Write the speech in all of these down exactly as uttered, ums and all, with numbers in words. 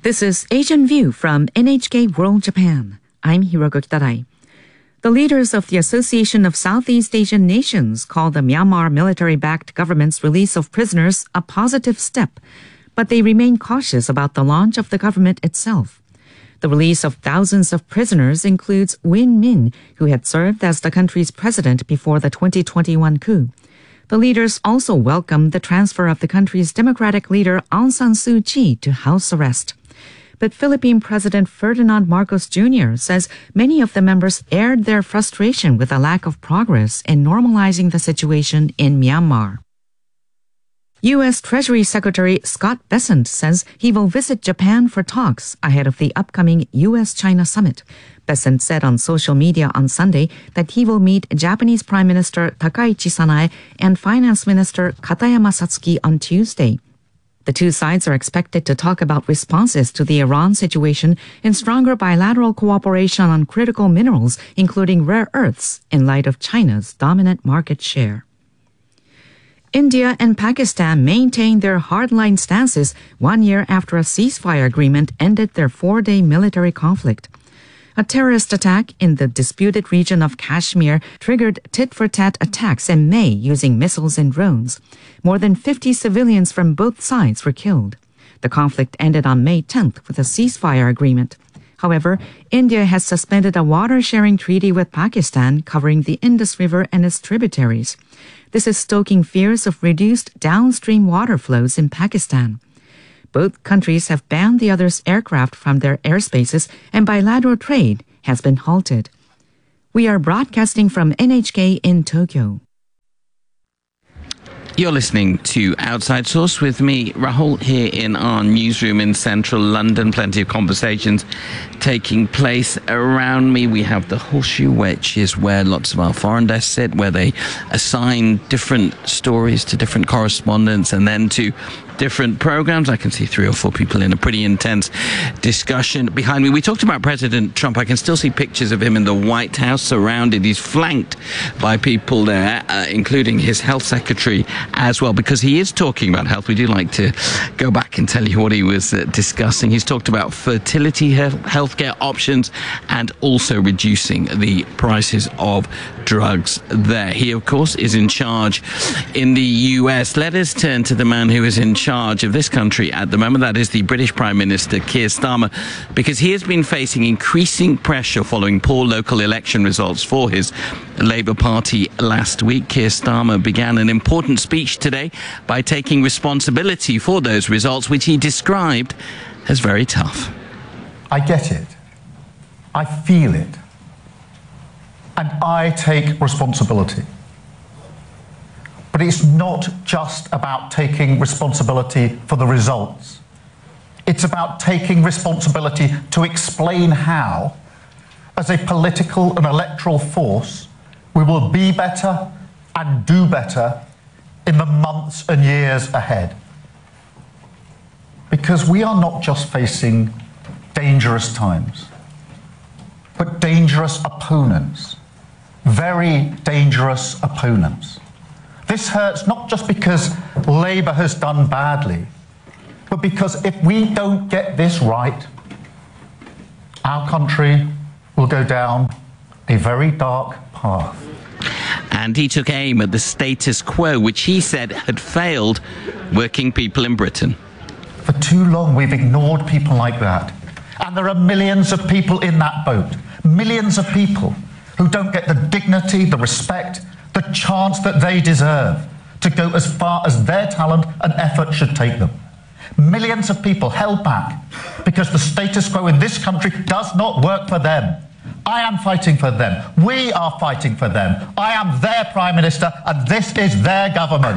This is Asian View from N H K World Japan. I'm Hiroko Kitarai. The leaders of the Association of Southeast Asian Nations call the Myanmar military-backed government's release of prisoners a positive step, but they remain cautious about the launch of the government itself. The release of thousands of prisoners includes Win Min, who had served as the country's president before the twenty twenty-one coup. The leaders also welcomed the transfer of the country's democratic leader Aung San Suu Kyi to house arrest. But Philippine President Ferdinand Marcos Junior says many of the members aired their frustration with a lack of progress in normalizing the situation in Myanmar. U S Treasury Secretary Scott Bessent says he will visit Japan for talks ahead of the upcoming U S China summit. Bessent said on social media on Sunday that he will meet Japanese Prime Minister Takaichi Sanae and Finance Minister Katayama Satsuki on Tuesday. The two sides are expected to talk about responses to the Iran situation and stronger bilateral cooperation on critical minerals, including rare earths, in light of China's dominant market share. India and Pakistan maintained their hardline stances one year after a ceasefire agreement ended their four-day military conflict. A terrorist attack in the disputed region of Kashmir triggered tit-for-tat attacks in May using missiles and drones. More than fifty civilians from both sides were killed. The conflict ended on May tenth with a ceasefire agreement. However, India has suspended a water-sharing treaty with Pakistan covering the Indus River and its tributaries. This is stoking fears of reduced downstream water flows in Pakistan. Both countries have banned the other's aircraft from their airspaces, and bilateral trade has been halted. We are broadcasting from N H K in Tokyo. You're listening to Outside Source with me, Rahul, here in our newsroom in central London. Plenty of conversations taking place around me. We have the Horseshoe, which is where lots of our foreign desks sit, where they assign different stories to different correspondents and then to different programs. I can see three or four people in a pretty intense discussion behind me. We talked about President Trump. I can still see pictures of him in the White House surrounded. He's flanked by people there, uh, including his health secretary as well, because he is talking about health. We do like to go back and tell you what he was uh, discussing. He's talked about fertility he- healthcare options and also reducing the prices of drugs there. He, of course, is in charge in the U S. Let us turn to the man who is in charge of this country at the moment. That is the British Prime Minister, Keir Starmer, because he has been facing increasing pressure following poor local election results for his Labour Party last week. Keir Starmer began an important speech today by taking responsibility for those results, which he described as very tough. I get it. I feel it. And I take responsibility. But it's not just about taking responsibility for the results. It's about taking responsibility to explain how, as a political and electoral force, we will be better and do better in the months and years ahead. Because we are not just facing dangerous times, but dangerous opponents, very dangerous opponents. This hurts not just because Labour has done badly, but because if we don't get this right, our country will go down a very dark path. And he took aim at the status quo, which he said had failed working people in Britain. For too long, we've ignored people like that. And there are millions of people in that boat, millions of people who don't get the dignity, the respect, the chance that they deserve to go as far as their talent and effort should take them. Millions of people held back because the status quo in this country does not work for them. I am fighting for them. We are fighting for them. I am their Prime Minister and this is their government.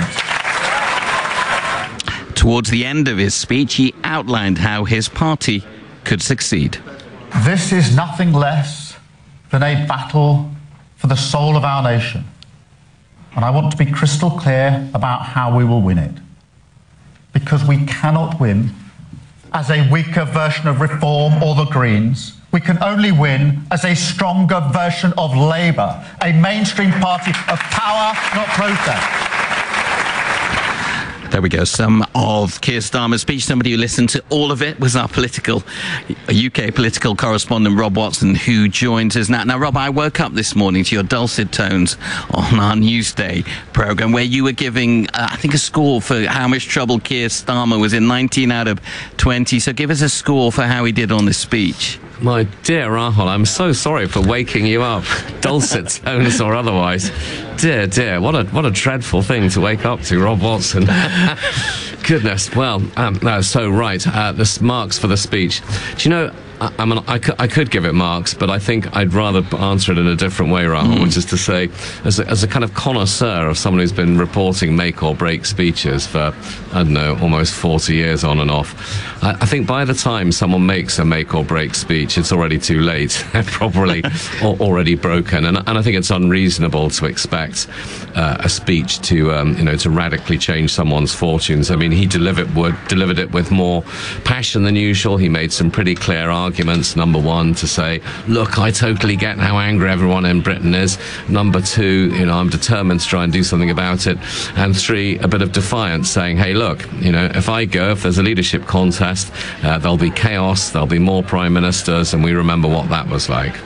Towards the end of his speech, he outlined how his party could succeed. This is nothing less than a battle for the soul of our nation. And I want to be crystal clear about how we will win it. Because we cannot win as a weaker version of Reform or the Greens. We can only win as a stronger version of Labour, a mainstream party of power, not protest. There we go. Some of Keir Starmer's speech. Somebody who listened to all of it was our political, U K political correspondent, Rob Watson, who joins us now. Now, Rob, I woke up this morning to your dulcet tones on our Newsday programme, where you were giving, uh, I think, a score for how much trouble Keir Starmer was in, nineteen out of twenty. So give us a score for how he did on this speech. My dear Rahul, I'm so sorry for waking you up, dulcet tones or otherwise. Dear, dear, what a what a dreadful thing to wake up to, Rob Watson. Goodness, well, um, no, so right, uh, this marks for the speech. Do you know, I, I mean, I could, I could give it marks, but I think I'd rather answer it in a different way, Rahul, mm. which is to say, as a, as a kind of connoisseur of someone who's been reporting make or break speeches for, I don't know, almost forty years on and off, I, I think by the time someone makes a make or break speech, it's already too late. They're probably already broken, and, and I think it's unreasonable to expect uh, a speech to, um, you know, to radically change someone's fortunes. I mean, he delivered would, delivered it with more passion than usual. He made some pretty clear arguments. Number one, to say, look, I totally get how angry everyone in Britain is. Number two, you know, I'm determined to try and do something about it. And three, a bit of defiance, saying, hey, look, you know, if I go, if there's a leadership contest, uh, there'll be chaos, there'll be more prime ministers, and we remember what that was like.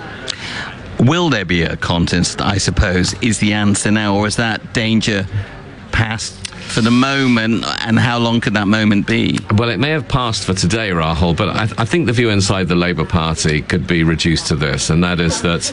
Will there be a contest, I suppose, is the answer now, or is that danger past for the moment, and how long could that moment be? Well, it may have passed for today, Rahul, but I, th- I think the view inside the Labour Party could be reduced to this, and that is that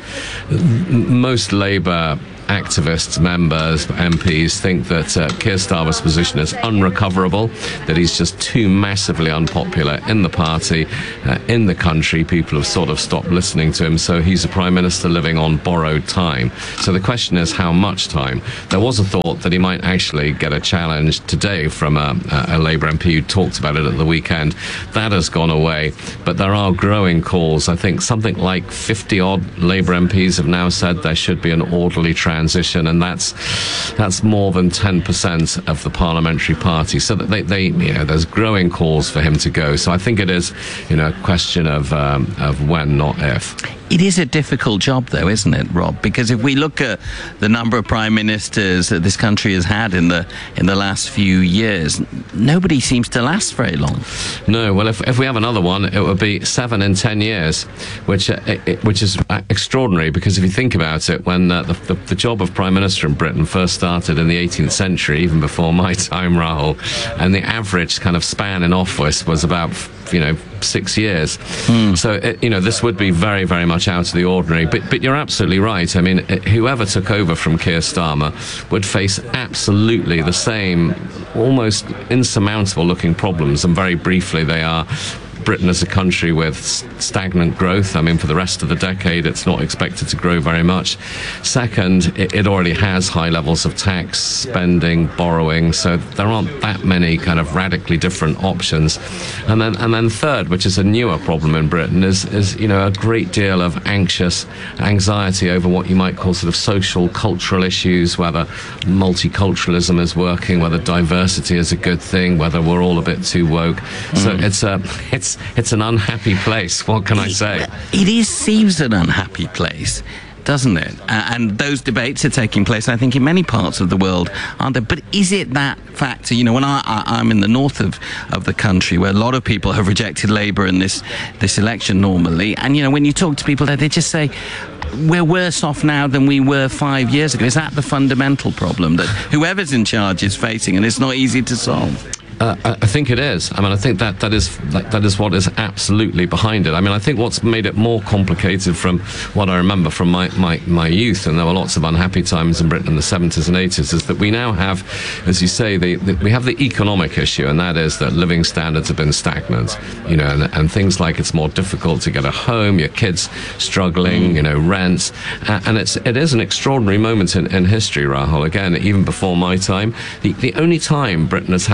m- most Labour activists, members, M Ps think that uh, Keir Starmer's position is unrecoverable, that he's just too massively unpopular in the party, uh, in the country. People have sort of stopped listening to him, so he's a Prime Minister living on borrowed time. So the question is, how much time? There was a thought that he might actually get a challenge today from a, a Labour M P who talked about it at the weekend. That has gone away, but there are growing calls. I think something like fifty-odd Labour M Ps have now said there should be an orderly transition. Transition, and that's that's more than ten percent of the parliamentary party. So that they, they, you know, there's growing calls for him to go. So I think it is, you know, a question of um, of when, not if. It is a difficult job, though, isn't it, Rob? Because if we look at the number of prime ministers that this country has had in the in the last few years, nobody seems to last very long. No, well, if if we have another one, it would be seven in ten years, which uh, it, which is extraordinary. Because if you think about it, when uh, the, the the job of prime minister in Britain first started in the eighteenth century, even before my time, Rahul, and the average kind of span in office was about, you know, six years. Mm. So, it, you know, this would be very, very much out of the ordinary. But, but you're absolutely right. I mean, it, whoever took over from Keir Starmer would face absolutely the same, almost insurmountable looking problems. And very briefly, they are Britain as a country with stagnant growth. I mean, for the rest of the decade, it's not expected to grow very much. Second, it, it already has high levels of tax, spending, borrowing, so there aren't that many kind of radically different options. And then, and then third, which is a newer problem in Britain, is, is you know, a great deal of anxious anxiety over what you might call sort of social, cultural issues, whether multiculturalism is working, whether diversity is a good thing, whether we're all a bit too woke. Mm. So it's a, it's It's an unhappy place. What can I say? It is seems an unhappy place, doesn't it? Uh, and those debates are taking place, I think, in many parts of the world, aren't there? But is it that factor? You know, when I, I, I'm in the north of, of the country, where a lot of people have rejected Labour in this this election normally, and, you know, when you talk to people there, they just say, we're worse off now than we were five years ago. Is that the fundamental problem that whoever's in charge is facing, and it's not easy to solve? Uh, I think it is. I mean, I think that that is that, that is what is absolutely behind it. I mean, I think what's made it more complicated from what I remember from my, my, my youth, and there were lots of unhappy times in Britain in the seventies and eighties, is that we now have, as you say, the, the, we have the economic issue, and that is that living standards have been stagnant, you know, and, and things like it's more difficult to get a home, your kids struggling, you know, rents, uh, and it's it is an extraordinary moment in, in history, Rahul. Again, even before my time, the, the only time Britain has had this period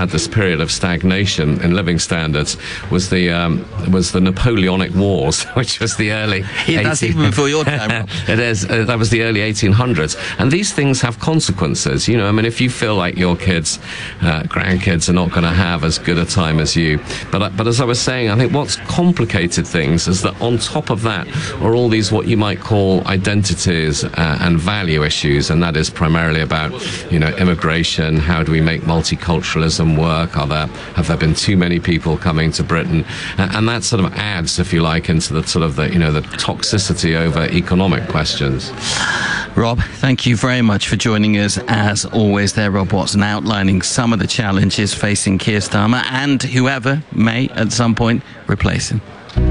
period of stagnation in living standards was the um, was the Napoleonic Wars, which was the early. Yeah, that's even before your time. It is. Uh, that was the early eighteen hundreds, and these things have consequences. You know, I mean, if you feel like your kids, uh, grandkids, are not going to have as good a time as you, but uh, but as I was saying, I think what's complicated things is that on top of that are all these what you might call identities uh, and value issues, and that is primarily about, you know, immigration. How do we make multiculturalism work? Are there have there been too many people coming to Britain? And, and that sort of adds, if you like, into the sort of the you know the toxicity over economic questions. Rob, thank you very much for joining us as always there, Rob Watson, outlining some of the challenges facing Keir Starmer and whoever may at some point replace him.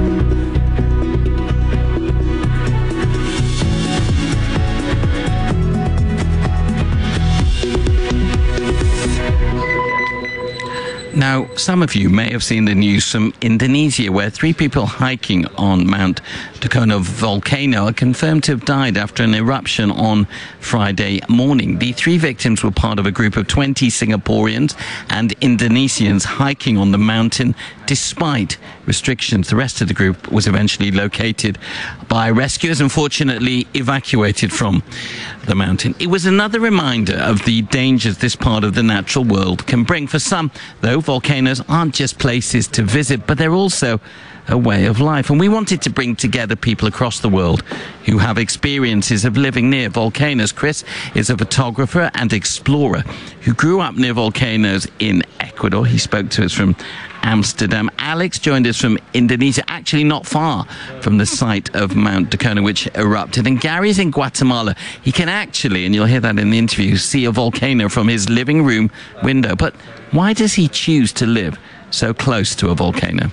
Now, some of you may have seen the news from Indonesia, where three people hiking on Mount Dukono volcano are confirmed to have died after an eruption on Friday morning. The three victims were part of a group of twenty Singaporeans and Indonesians hiking on the mountain despite restrictions. The rest of the group was eventually located by rescuers and fortunately evacuated from the mountain. It was another reminder of the dangers this part of the natural world can bring. For some, though, volcanoes aren't just places to visit, but they're also a way of life. And we wanted to bring together people across the world who have experiences of living near volcanoes. Chris is a photographer and explorer who grew up near volcanoes in Ecuador. He spoke to us from Amsterdam. Alex joined us from Indonesia, actually not far from the site of Mount Dukono, which erupted. And Gary's in Guatemala. He can actually, and you'll hear that in the interview, see a volcano from his living room window. But why does he choose to live so close to a volcano?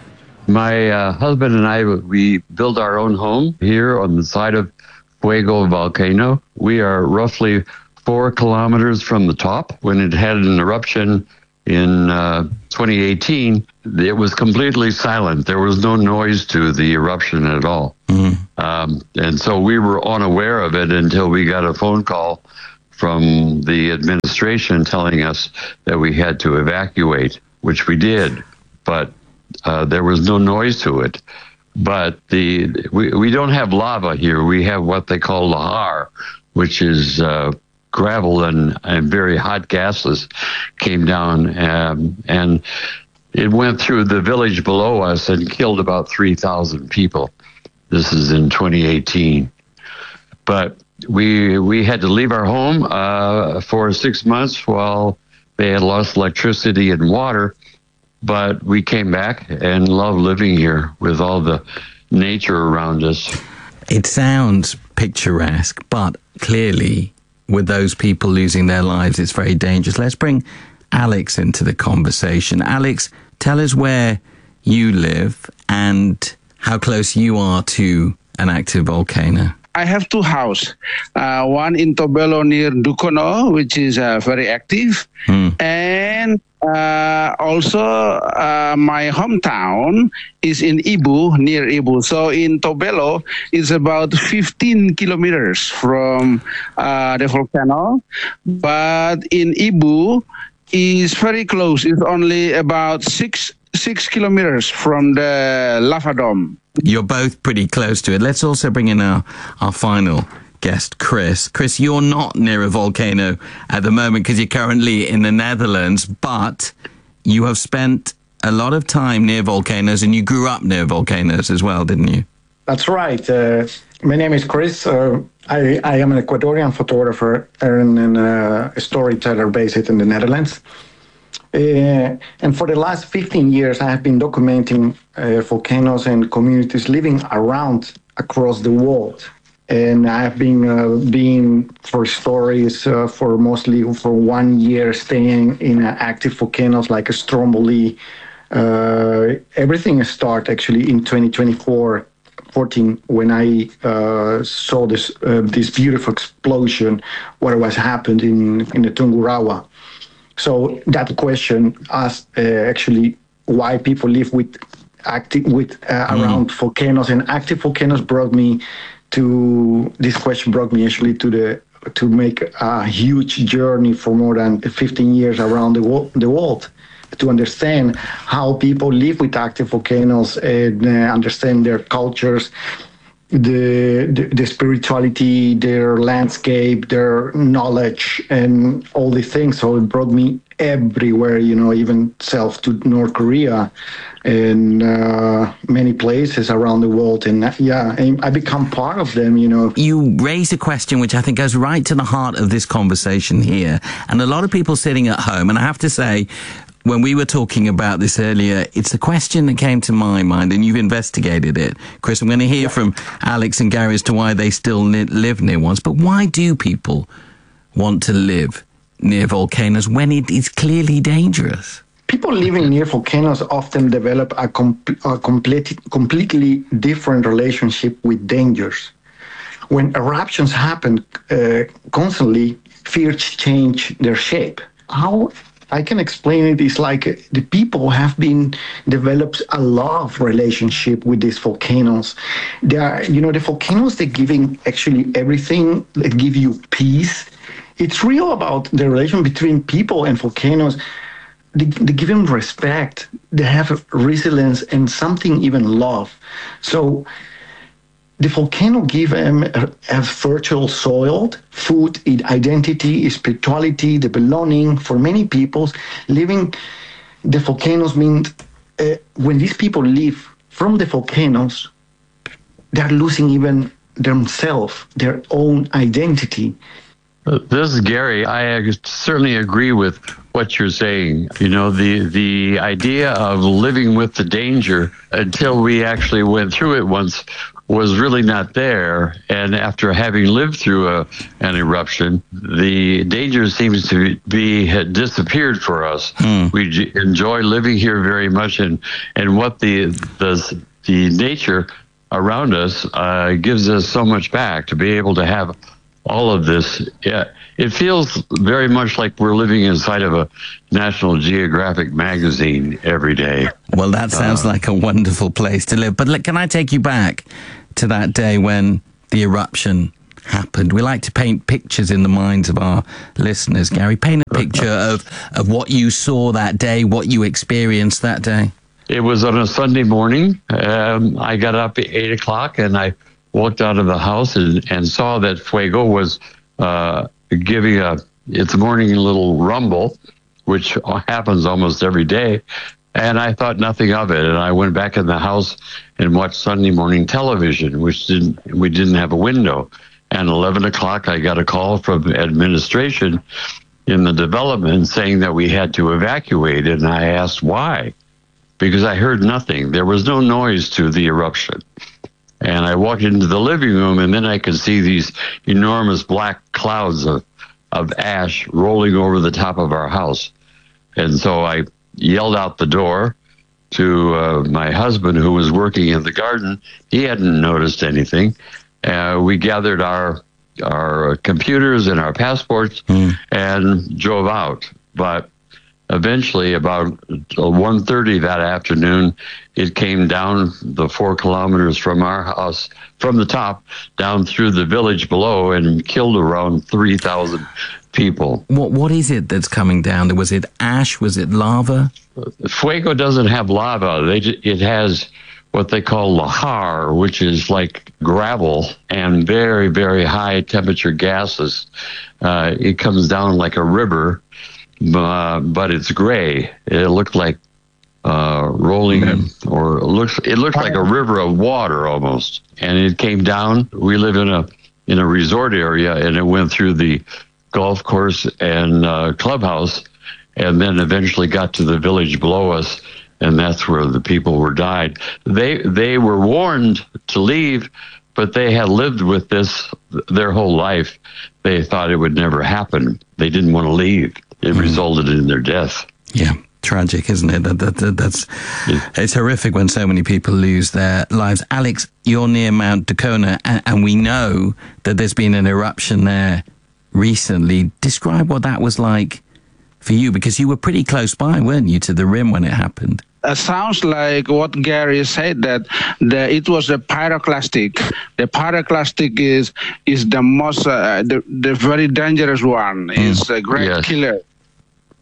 My uh, husband and I, we built our own home here on the side of Fuego volcano. We are roughly four kilometers from the top. When it had an eruption in uh, twenty eighteen, it was completely silent. There was no noise to the eruption at all. Mm-hmm. Um, and so we were unaware of it until we got a phone call from the administration telling us that we had to evacuate, which we did. But uh, there was no noise to it. But the we, we don't have lava here. We have what they call lahar, which is uh, gravel and, and very hot gases came down, um, and it went through the village below us and killed about three thousand people. This is in twenty eighteen. But we we had to leave our home uh, for six months while they had lost electricity and water. But we came back and love living here with all the nature around us. It sounds picturesque, but clearly with those people losing their lives, it's very dangerous. Let's bring Alex into the conversation. Alex, tell us where you live and how close you are to an active volcano. I have two houses, uh, one in Tobelo near Dukono, which is uh, very active, hmm. and uh, also uh, my hometown is in Ibu, near Ibu. So in Tobelo, it's about fifteen kilometers from uh, the volcano, but in Ibu is very close. It's only about six six kilometers from the lava dome. You're both pretty close to it. Let's also bring in our, our final guest, Chris. Chris, you're not near a volcano at the moment because you're currently in the Netherlands, but you have spent a lot of time near volcanoes and you grew up near volcanoes as well, didn't you? That's right. Uh, my name is Chris. Uh, I, I am an Ecuadorian photographer and uh, a storyteller based in the Netherlands. Uh, and for the last fifteen years, I have been documenting uh, volcanoes and communities living around across the world. And I have been uh, being for stories uh, for mostly for one year, staying in uh, active volcanoes like Stromboli. Uh, everything started actually in twenty twenty-four, fourteen, when I uh, saw this uh, this beautiful explosion, what was happened in in the Tungurahua. So that question asked uh, actually why people live with active with uh, mm. around volcanoes, and active volcanoes brought me to this question brought me actually to the to make a huge journey for more than fifteen years around the, wo- the world. to understand how people live with active volcanoes and uh, understand their cultures, the, the the spirituality, their landscape, their knowledge, and all these things. So it brought me everywhere, you know, even self to North Korea and uh, many places around the world. And yeah, I become part of them, you know. You raise a question which I think goes right to the heart of this conversation here. And a lot of people sitting at home, and I have to say, when we were talking about this earlier, it's a question that came to my mind, and you've investigated it. Chris, I'm going to hear yeah. from Alex and Gary as to why they still li- live near ones. But why do people want to live near volcanoes when it is clearly dangerous? People living near volcanoes often develop a, com- a complete, completely different relationship with dangers. When eruptions happen uh, constantly, fears change their shape. How I can explain it is like the people have been developed a love relationship with these volcanoes. They are, you know, the volcanoes, they're giving actually everything. They give you peace. It's real about the relation between people and volcanoes. They, they give them respect. They have resilience and something even love. So the volcano give them a, a fertile soil, food, identity, spirituality, the belonging. For many people, living the volcanoes means uh, when these people live from the volcanoes, they're losing even themselves, their own identity. This is Gary. I certainly agree with what you're saying. You know, the the idea of living with the danger until we actually went through it once was really not there. And after having lived through a, an eruption, the danger seems to be had disappeared for us. Mm. We j- enjoy living here very much, and and what the the the nature around us uh, gives us so much back to be able to have all of this. Yeah, it feels very much like we're living inside of a National Geographic magazine every day. Well, that sounds uh, like a wonderful place to live. But look, can I take you back to that day when the eruption happened? We like to paint pictures in the minds of our listeners. Gary, paint a picture of, of what you saw that day, what you experienced that day. It was on a Sunday morning. Um, I got up at eight o'clock and I walked out of the house and, and saw that Fuego was uh, giving a its morning little rumble, which happens almost every day. And I thought nothing of it. And I went back in the house and watched Sunday morning television, which didn't we didn't have a window. And eleven o'clock, I got a call from administration in the development saying that we had to evacuate. And I asked why, because I heard nothing. There was no noise to the eruption. And I walked into the living room, and then I could see these enormous black clouds of, of ash rolling over the top of our house. And so I yelled out the door to uh, my husband, who was working in the garden. He hadn't noticed anything. Uh, we gathered our our computers and our passports mm. and drove out. But eventually, about one thirty that afternoon, it came down the four kilometers from our house, from the top, down through the village below and killed around three thousand people. What What is it that's coming down? Was it ash? Was it lava? Fuego doesn't have lava. They, it has what they call lahar, which is like gravel and very, very high temperature gases. Uh, it comes down like a river. Uh, but it's gray. It looked like uh, rolling, mm-hmm. or it looks it looked like a river of water almost. And it came down. We live in a in a resort area, and it went through the golf course and uh, clubhouse, and then eventually got to the village below us, and that's where the people were died. They they were warned to leave, but they had lived with this their whole life. They thought it would never happen. They didn't want to leave. It mm. resulted in their death. Yeah, tragic, isn't it? That, that, that, that's yeah. It's horrific when so many people lose their lives. Alex, you're near Mount Dukona, and, and we know that there's been an eruption there recently. Describe what that was like for you, because you were pretty close by, weren't you, to the rim when it happened? Uh, sounds like what Gary said, that the, it was a pyroclastic. The pyroclastic is is the most, uh, the, the very dangerous one. Mm. It's a great yes. killer.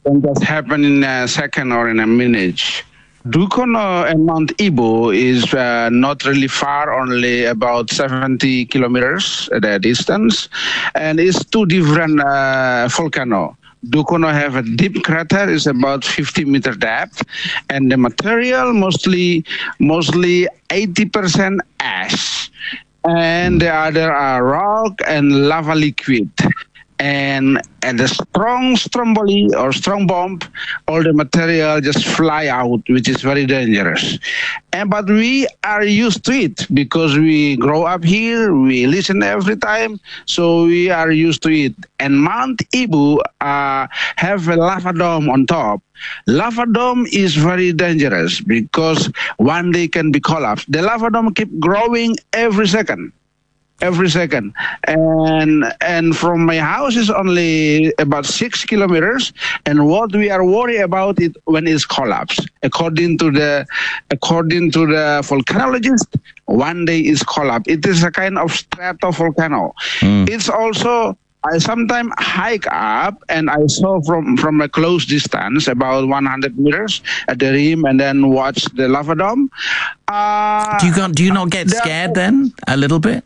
can just happen in a second or in a minute. Dukono and Mount Ibu is uh, not really far, only about seventy kilometers at a distance, and it's two different uh, volcano. Dukono have a deep crater, is about fifty meter depth, and the material mostly mostly eighty percent ash, and the other are rock and lava liquid. And and the strong stromboli or strong bomb, all the material just fly out, which is very dangerous. And but we are used to it because we grow up here, we listen every time, so we are used to it. And Mount Ibu uh, have a lava dome on top. Lava dome is very dangerous because one day can be collapsed. The lava dome keep growing every second. Every second, and and from my house is only about six kilometers. And what we are worried about it when it's collapsed. According to the according to the volcanologist, one day it's collapsed. It is a kind of stratovolcano. Mm. It's also. I sometimes hike up and I saw from, from a close distance, about one hundred meters at the rim, and then watch the lava dome. Uh, do you got, do you not get scared then a little bit?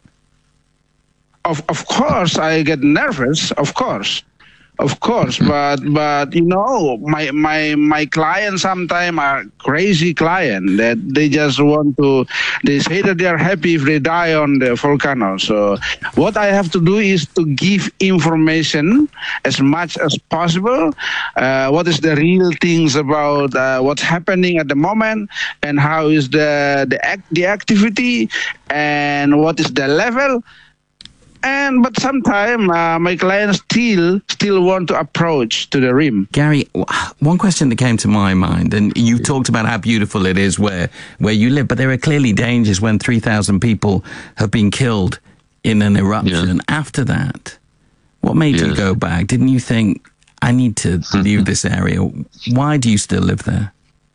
Of of course, I get nervous. Of course, of course. But but you know, my my my clients sometimes are crazy client that they just want to. They say that they are happy if they die on the volcano. So what I have to do is to give information as much as possible. Uh, what is the real things about uh, what's happening at the moment, and how is the the act the activity, and what is the level. And but sometimes uh, my clients still still want to approach to the rim. Gary, one question that came to my mind, and you talked about how beautiful it is where where you live, but there are clearly dangers when three thousand people have been killed in an eruption. Yeah. After that, what made yes. you go back? Didn't you think, I need to leave this area? Why do you still live there?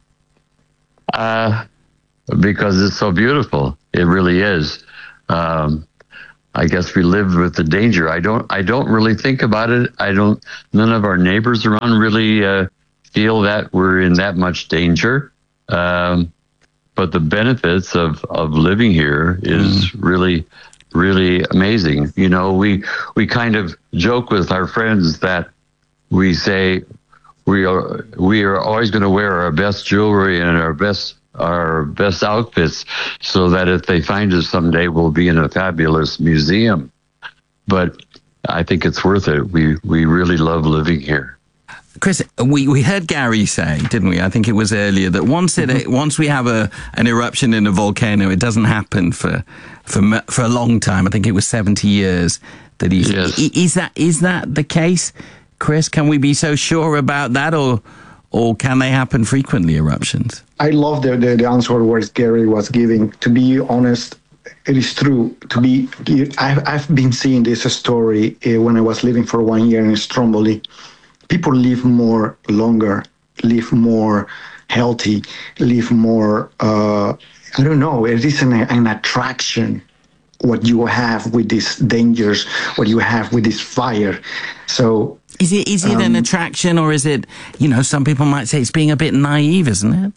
Uh, because it's so beautiful. It really is. Um, I guess we live with the danger. I don't. I don't really think about it. I don't. None of our neighbors around really uh, feel that we're in that much danger. Um, but the benefits of, of living here is mm. really, really amazing. You know, we we kind of joke with our friends that we say we are we are always going to wear our best jewelry and our best. our best outfits, so that if they find us someday, we'll be in a fabulous museum. But I think it's worth it. We we really love living here. Chris, we, we heard Gary say, didn't we? I think it was earlier, that once it mm-hmm. once we have a an eruption in a volcano, it doesn't happen for for for a long time. I think it was seventy years that he's. Yes. Is that is that the case, Chris? Can we be so sure about that, or? Or can they happen frequently, eruptions? I love the, the, the answer where Gary was giving. To be honest, it is true. To be, I've, I've been seeing this story uh, when I was living for one year in Stromboli. People live more longer, live more healthy, live more, uh, I don't know, it is an, an attraction what you have with these dangers, what you have with this fire. So Is it is it um, an attraction, or is it, you know, some people might say it's being a bit naive, isn't it?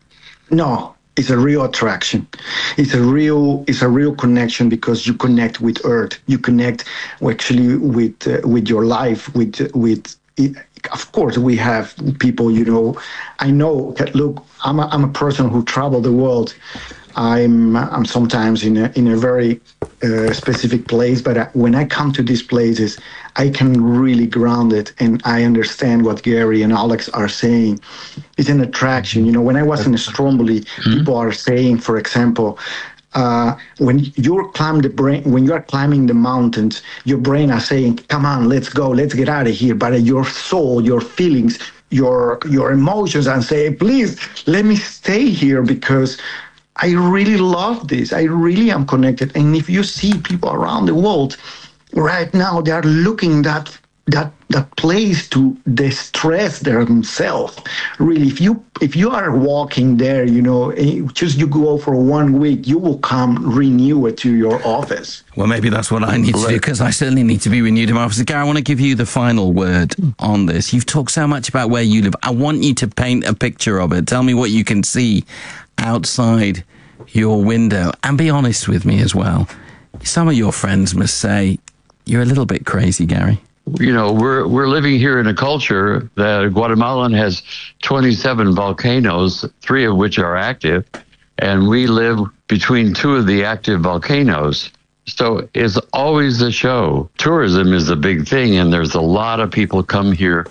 No, it's a real attraction. It's a real it's a real connection, because you connect with Earth. You connect actually with uh, with your life. With with of course we have people. You know, I know. Look, I'm a, I'm a person who traveled the world. I'm I'm sometimes in a in a very uh, specific place, but when I come to these places, I can really ground it, and I understand what Gary and Alex are saying. It's an attraction. You know, when I was in Stromboli, mm-hmm. people are saying, for example, uh, when you're climb the brain, when you are climbing the mountains, your brain are saying, "Come on, let's go, let's get out of here." But your soul, your feelings, your your emotions, and say, "Please, let me stay here because I really love this. I really am connected." And if you see people around the world right now, they are looking that that that place to distress themselves. Really, if you if you are walking there, you know, just you go for one week, you will come renew it to your office. Well, maybe that's what I need to do, because I certainly need to be renewed in my office. Gary, I want to give you the final word on this. You've talked so much about where you live. I want you to paint a picture of it. Tell me what you can see outside your window, and be honest with me as well. Some of your friends must say you're a little bit crazy, Gary. You know, we're we're living here in a culture that Guatemalan has twenty-seven volcanoes, three of which are active, and we live between two of the active volcanoes. So it's always a show. Tourism is a big thing, and there's a lot of people come here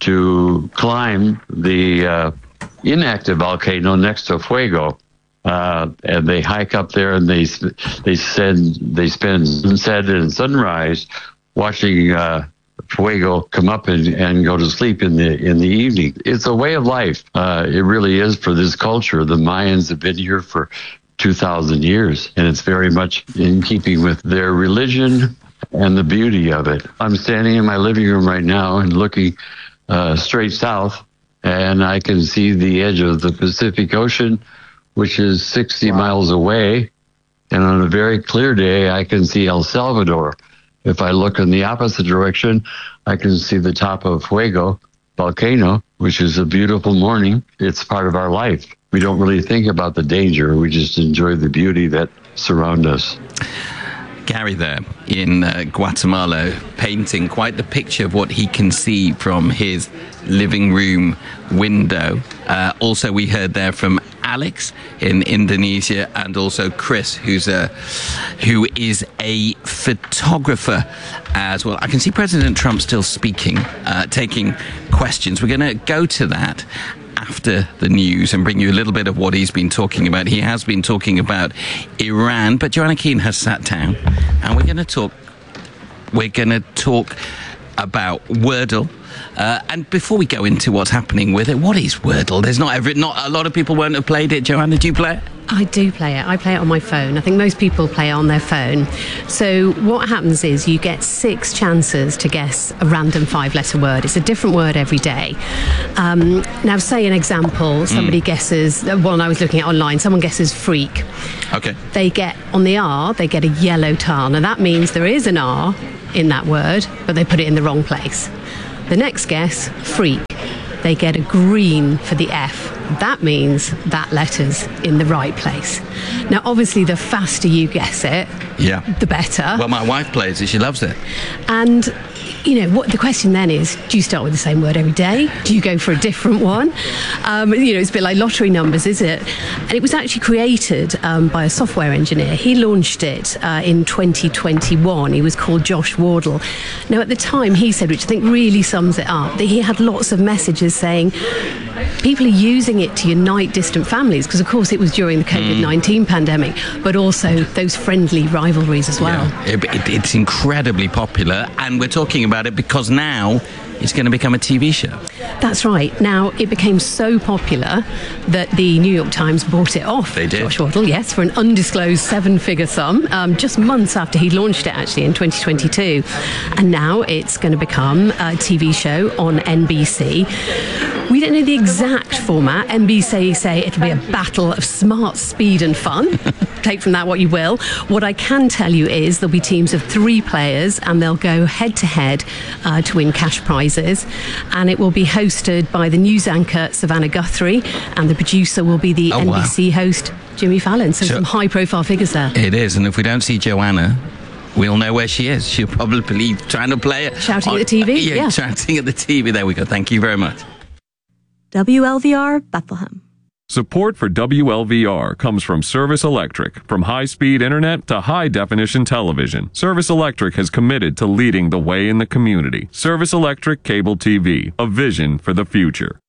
to climb the uh, inactive volcano next to Fuego. Uh, and they hike up there, and they they send they spend sunset and sunrise watching uh, Fuego come up and, and go to sleep in the in the evening. It's a way of life. Uh, it really is for this culture. The Mayans have been here for two thousand years, and it's very much in keeping with their religion and the beauty of it. I'm standing in my living room right now and looking uh, straight south, and I can see the edge of the Pacific Ocean, which is sixty wow. miles away. And on a very clear day, I can see El Salvador. If I look in the opposite direction, I can see the top of Fuego volcano, which is a beautiful morning. It's part of our life. We don't really think about the danger. We just enjoy the beauty that surrounds us. Gary there in uh, Guatemala, painting quite the picture of what he can see from his living room window. Uh, also, we heard there from Alex in Indonesia, and also Chris, who's a who is a photographer as well. I can see President Trump still speaking, uh, taking questions. We're going to go to that after the news and bring you a little bit of what he's been talking about. He has been talking about Iran, but Joanna Keane has sat down, and we're going to talk. We're going to talk about Wordle. Uh, and before we go into what's happening with it, what is Wordle? There's not every, not a lot of people won't have played it. Joanna, do you play it? I do play it. I play it on my phone. I think most people play it on their phone. So what happens is you get six chances to guess a random five-letter word. It's a different word every day. Um, now, say an example. Somebody mm. guesses, one I was looking at online, someone guesses freak. Okay. They get, on the R, they get a yellow tile. Now, that means there is an R in that word, but they put it in the wrong place. The next guess, freak. They get a green for the F. That means that letter's in the right place. Now, obviously, the faster you guess it, yeah, the better. Well, my wife plays it. She loves it. And, you know, what the question then is, do you start with the same word every day? Do you go for a different one? Um, you know, it's a bit like lottery numbers, is it? And it was actually created um, by a software engineer. He launched it uh, in twenty twenty-one. He was called Josh Wardle. Now, at the time, he said, which I think really sums it up, that he had lots of messages saying people are using it to unite distant families, because, of course, it was during the COVID nineteen mm. pandemic, but also those friendly rivalries as well. Yeah, it, it, it's incredibly popular, and we're talking about it because now it's going to become a T V show. That's right. Now, it became so popular that the New York Times bought it off. They did. Josh Wardle, yes, for an undisclosed seven-figure sum, um, just months after he launched it, actually, in twenty twenty-two. And now it's going to become a T V show on N B C. We don't know the exact format. N B C say it'll be a battle of smart, speed and fun. Take from that what you will. What I can tell you is there'll be teams of three players, and they'll go head-to-head uh, to win cash prizes. And it will be hosted by the news anchor Savannah Guthrie, and the producer will be the oh, N B C wow. host Jimmy Fallon. So, so some high-profile figures there. It is, and if we don't see Joanna, we'll know where she is. She'll probably be trying to play it. Shouting on, at the T V? Uh, yeah, yeah, shouting at the T V. There we go. Thank you very much. W L V R Bethlehem. Support for W L V R comes from Service Electric. From high-speed internet to high-definition television, Service Electric has committed to leading the way in the community. Service Electric Cable T V, a vision for the future.